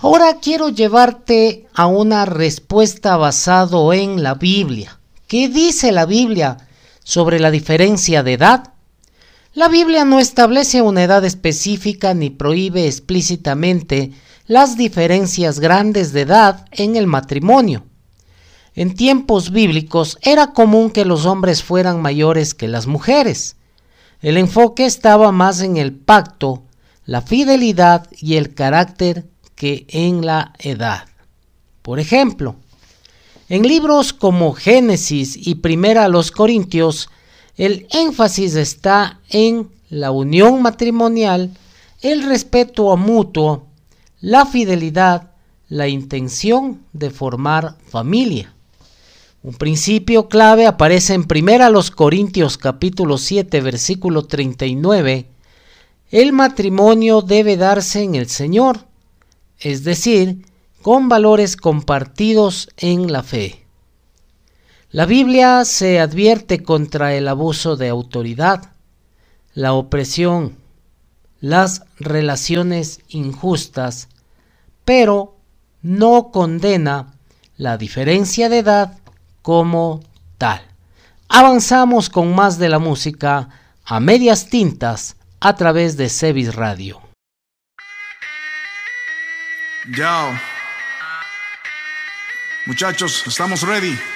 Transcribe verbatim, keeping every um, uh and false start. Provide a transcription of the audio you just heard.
Ahora quiero llevarte a una respuesta basado en la Biblia. ¿Qué dice la Biblia sobre la diferencia de edad? La Biblia no establece una edad específica ni prohíbe explícitamente las diferencias grandes de edad en el matrimonio. En tiempos bíblicos era común que los hombres fueran mayores que las mujeres. El enfoque estaba más en el pacto, la fidelidad y el carácter que en la edad. Por ejemplo, en libros como Génesis y Primera a los Corintios, el énfasis está en la unión matrimonial, el respeto mutuo, la fidelidad, la intención de formar familia. Un principio clave aparece en Primera a los Corintios capítulo siete, versículo treinta y nueve. El matrimonio debe darse en el Señor, es decir, con valores compartidos en la fe. La Biblia se advierte contra el abuso de autoridad, la opresión, las relaciones injustas, pero no condena la diferencia de edad como tal. Avanzamos con más de la música a medias tintas a través de Cevis Radio. Yo, muchachos, estamos ready.